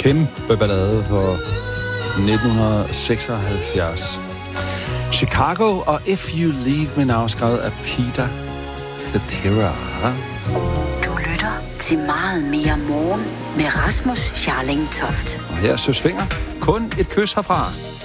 kæmpe ballade for 1976. Chicago og If You Leave Me Now, skrevet af Peter Cetera. Du lytter til Meget mere morgen med Rasmus Scharling Toft. Og her er Søs Fenger. Kun et kys herfra.